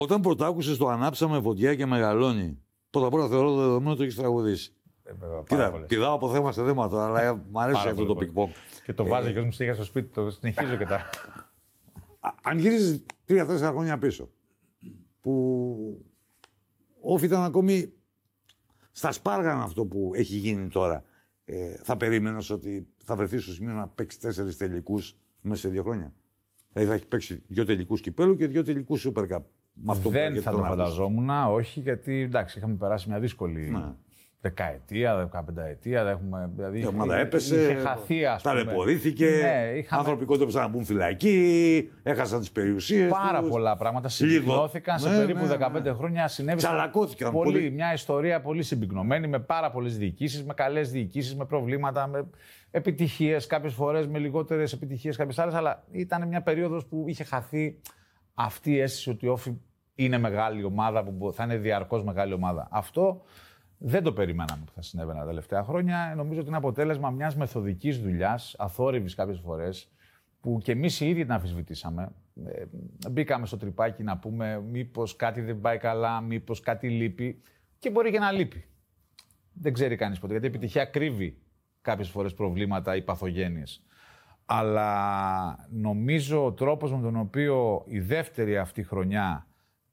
Όταν πρωτάκουσες το «Ανάψαμε φωτιά και μεγαλώνει», πρώτα θεωρώ το δεδομένο το έχεις τραγουδήσει. Κοίτα, πηδάω από θέμα σε θέμα τώρα, αλλά μου αρέσει αυτό το πικ-ποπ. Και το βάζει και όταν μου στείλει στο σπίτι, το συνεχίζω και τα. Αν γυρίζεις 3-4 χρόνια πίσω, που όφη ήταν ακόμη στα σπάργανα αυτό που έχει γίνει τώρα, θα περίμενες ότι θα βρεθεί στο σημείο να παίξει 4 τελικούς μέσα σε 2 χρόνια? Δηλαδή θα έχει παίξει 2 τελικούς κυπέλου και 2 τελικούς Super Cup. Δεν θα το φανταζόμουν, όχι, γιατί εντάξει, είχαμε περάσει μια δύσκολη δεκαετία, 15ετία. Δηλαδή, η ομάδα έπεσε, είχε χαθεί, ας πούμε. ταλαιπωρήθηκε, άνθρωποι κόντεψαν να μπουν φυλακή, έχασαν τις περιουσίες. Πάρα πολλά πράγματα συμπυκνώθηκαν σε περίπου 15 χρόνια. Τσαλακώθηκαν πολύ. Μια ιστορία πολύ συμπυκνωμένη, με πάρα πολλές διοικήσεις, με καλές διοικήσεις, με προβλήματα, με επιτυχίες κάποιες φορές, με λιγότερες επιτυχίες κάποιες άλλες. Αλλά ήταν μια περίοδος που είχε χαθεί αυτή η αίσθηση ότι η Όφη είναι μεγάλη ομάδα, που θα είναι διαρκώς μεγάλη ομάδα. Αυτό δεν το περιμέναμε που θα συνέβαινε τα τελευταία χρόνια. Νομίζω ότι είναι αποτέλεσμα μιας μεθοδικής δουλειάς, αθόρυβης κάποιες φορές, που και εμείς οι ίδιοι την αμφισβητήσαμε. Μπήκαμε στο τρυπάκι να πούμε μήπως κάτι δεν πάει καλά, μήπως κάτι λείπει. Και μπορεί και να λείπει. Δεν ξέρει κανείς ποτέ, γιατί η επιτυχία κρύβει κάποιες φορές προβλήματα ή παθογένειες. Αλλά νομίζω ο τρόπος με τον οποίο η δεύτερη αυτή χρονιά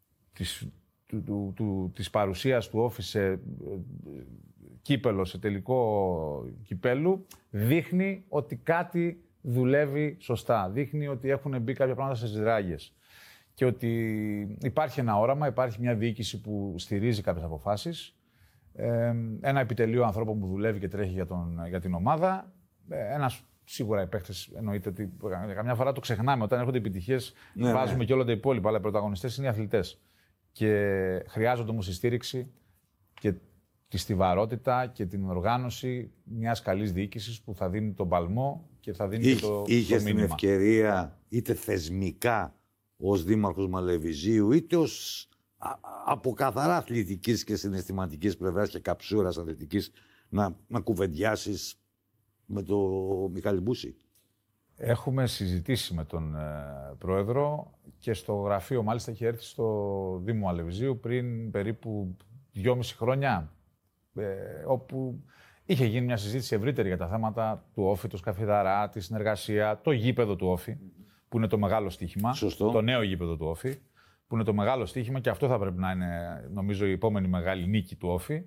της παρουσίας του Όφη σε κύπελο, σε τελικό κυπέλου, δείχνει ότι κάτι δουλεύει σωστά. Δείχνει ότι έχουν μπει κάποια πράγματα στις ράγες. Και ότι υπάρχει ένα όραμα, υπάρχει μια διοίκηση που στηρίζει κάποιες αποφάσεις, ένα επιτελείο ανθρώπων που δουλεύει και τρέχει για την ομάδα, σίγουρα οι παίχτες, εννοείται ότι καμιά φορά το ξεχνάμε. Όταν έρχονται επιτυχίες, βάζουμε και όλα τα υπόλοιπα, αλλά οι πρωταγωνιστές είναι οι αθλητές. Και χρειάζονται όμως η στήριξη και τη στιβαρότητα και την οργάνωση μιας καλής διοίκησης που θα δίνει τον παλμό και θα δίνει και το μήνυμα. Είχες την ευκαιρία, είτε θεσμικά ως δήμαρχος Μαλεβιζίου, είτε ως από καθαρά αθλητικής και συναισθηματικής πλευράς και καψούρας αθλητικής, να κουβεντιάσεις με τον Μιχάλη Μπούση? Έχουμε συζητήσει με τον Πρόεδρο και στο γραφείο, μάλιστα είχε έρθει στο Δήμο Αλεβιζίου πριν περίπου 2,5 χρόνια, όπου είχε γίνει μια συζήτηση ευρύτερη για τα θέματα του Όφη, το Σκαφιδαρά, τη συνεργασία, το γήπεδο του Όφη, που είναι το μεγάλο στοίχημα. Σωστό. Το νέο γήπεδο του Όφη, που είναι το μεγάλο στοίχημα και αυτό θα πρέπει να είναι, νομίζω, η επόμενη μεγάλη νίκη του Όφη.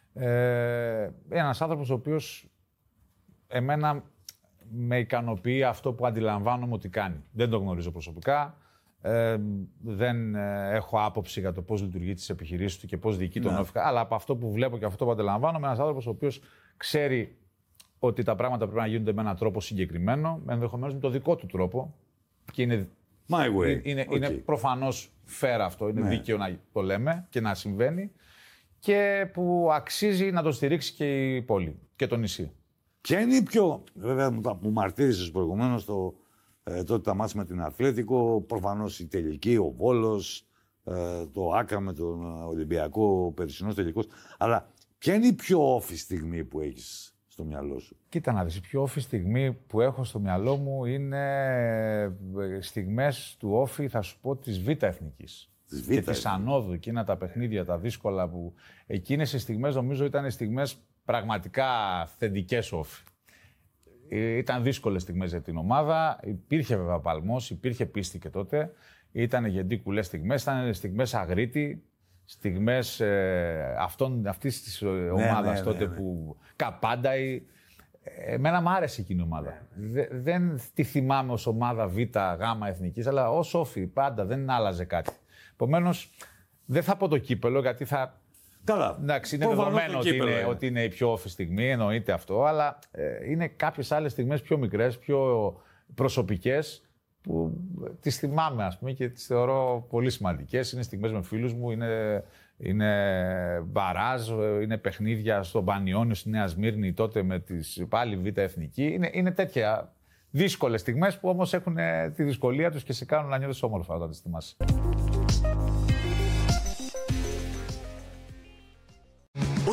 Ένας άνθρωπος ο οποίος εμένα με ικανοποιεί αυτό που αντιλαμβάνομαι ότι κάνει. Δεν τον γνωρίζω προσωπικά. Δεν έχω άποψη για το πώς λειτουργεί τις επιχειρήσεις του και πώς διοικεί τον Όφη. Αλλά από αυτό που βλέπω και αυτό που αντιλαμβάνομαι, ένας άνθρωπος ο οποίος ξέρει ότι τα πράγματα πρέπει να γίνονται με έναν τρόπο συγκεκριμένο, ενδεχομένως με το δικό του τρόπο. Και είναι, είναι προφανώς fair αυτό, είναι δίκαιο να το λέμε και να συμβαίνει. Και που αξίζει να το στηρίξει και η πόλη και το νησί. Ποια είναι η πιο. Βέβαια, μου μαρτύρησες προηγουμένως τότε τα μάτς με την Αθλέτικο, προφανώς η τελική, ο Βόλος, το Άκα με τον Ολυμπιακό, ο περσινός τελικός. Αλλά ποια είναι η πιο όφη στιγμή που έχεις στο μυαλό σου? Κοίτα να δεις, η πιο όφη στιγμή που έχω στο μυαλό μου είναι στιγμές του Όφη, θα σου πω, της Β' Εθνικής. Και της Ανόδου, εκείνα τα παιχνίδια, τα δύσκολα που. Εκείνες οι στιγμές νομίζω ήταν στιγμές πραγματικά θετικές Όφη. Ήταν δύσκολες στιγμές για την ομάδα, υπήρχε βέβαια παλμός, υπήρχε πίστη και τότε. Ήταν γεντίκουλες στιγμές, ήταν στιγμές Αγρίτη, στιγμές αυτής της ομάδας τότε που Καπάνταη. Εμένα μου άρεσε εκείνη η ομάδα. Δεν τη θυμάμαι ως ομάδα Β, Γ εθνικής, αλλά ως Όφη πάντα δεν άλλαζε κάτι. Επομένως, δεν θα πω το κύπελο γιατί θα. Καλά. Εντάξει, είναι δεδομένο ότι είναι η πιο όφη στιγμή, εννοείται αυτό, αλλά είναι κάποιες άλλες στιγμές πιο μικρές, πιο προσωπικές, που τις θυμάμαι, ας πούμε, και τις θεωρώ πολύ σημαντικές. Είναι στιγμές με φίλους μου, είναι μπαράζ, είναι παιχνίδια στον Πανιόνιο, στη Νέα Σμύρνη, τότε με τις πάλι Β' Εθνική. Είναι τέτοια δύσκολες στιγμές που όμως έχουν τη δυσκολία τους και σε κάνουν να νιώθεις όμορφα όταν τις θυμάσαι.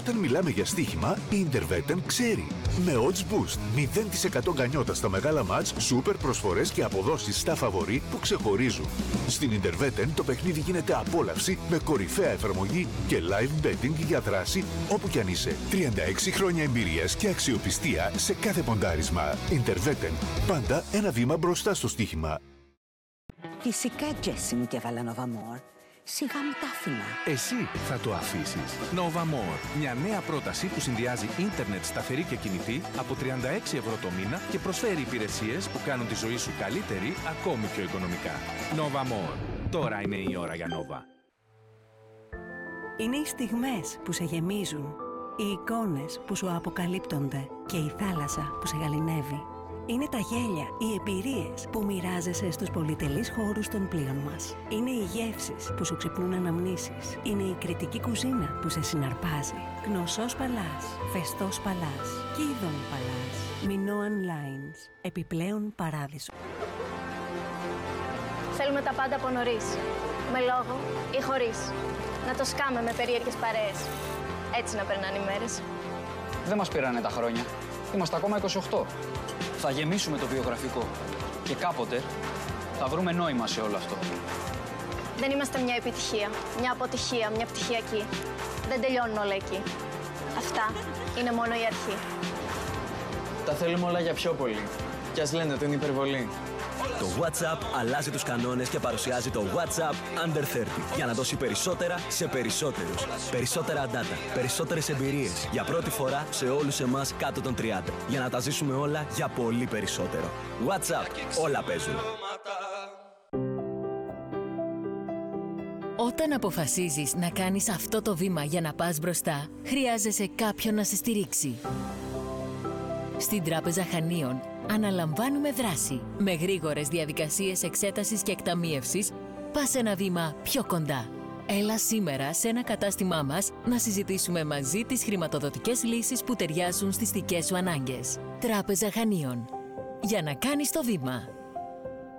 Όταν μιλάμε για στοίχημα, η Interwetten ξέρει. Με odds boost, 0% γκανιότα στα μεγάλα μάτς, σούπερ προσφορές και αποδόσεις στα φαβορί που ξεχωρίζουν. Στην Interwetten το παιχνίδι γίνεται απόλαυση με κορυφαία εφαρμογή και live betting για δράση όπου κι αν είσαι. 36 χρόνια εμπειρίας και αξιοπιστία σε κάθε ποντάρισμα. Interwetten. Πάντα ένα βήμα μπροστά στο στοίχημα. Φυσικά, Τζέσι μου, και έβαλα Nova More. Σιγά μου τα άφηνα. Εσύ θα το αφήσεις. Nova More. Μια νέα πρόταση που συνδυάζει ίντερνετ σταθερή και κινητή από 36 ευρώ το μήνα και προσφέρει υπηρεσίες που κάνουν τη ζωή σου καλύτερη ακόμη πιο οικονομικά. Nova More. Τώρα είναι η ώρα για Nova. Είναι οι στιγμές που σε γεμίζουν. Οι εικόνες που σου αποκαλύπτονται. Και η θάλασσα που σε γαληνεύει. Είναι τα γέλια, οι εμπειρίες που μοιράζεσαι στους πολυτελείς χώρους των πλοίων μας. Είναι οι γεύσεις που σου ξυπνούν αναμνήσεις. Είναι η κριτική κουζίνα που σε συναρπάζει. Γνωσός Παλάς, Φεστός Παλάς, Κίδων Παλάς, Minoan Lines, επιπλέον παράδεισο. Θέλουμε τα πάντα από νωρίς. Με λόγο ή χωρίς. Να το σκάμε με περίεργες παρέες. Έτσι να περνάνε οι μέρες. Δεν μας πήρανε τα χρόνια. Είμαστε ακόμα 28. Θα γεμίσουμε το βιογραφικό. Και κάποτε θα βρούμε νόημα σε όλο αυτό. Δεν είμαστε μια επιτυχία, μια αποτυχία, μια πτυχιακή. Δεν τελειώνουν όλα εκεί. Αυτά είναι μόνο η αρχή. Τα θέλουμε όλα για πιο πολύ. Κι ας λένε ότι είναι υπερβολή. Το WhatsApp αλλάζει τους κανόνες και παρουσιάζει το WhatsApp Under 30 για να δώσει περισσότερα σε περισσότερους. Περισσότερα data, περισσότερες εμπειρίες για πρώτη φορά σε όλους εμάς κάτω των 30. Για να τα ζήσουμε όλα για πολύ περισσότερο. WhatsApp, όλα παίζουν. Όταν αποφασίζεις να κάνεις αυτό το βήμα για να πας μπροστά, χρειάζεσαι κάποιον να σε στηρίξει. Στην Τράπεζα Χανίων αναλαμβάνουμε δράση. Με γρήγορες διαδικασίες εξέτασης και εκταμίευσης, πας ένα βήμα πιο κοντά. Έλα σήμερα σε ένα κατάστημά μας να συζητήσουμε μαζί τις χρηματοδοτικές λύσεις που ταιριάζουν στις δικές σου ανάγκες. Τράπεζα Χανίων. Για να κάνεις το βήμα.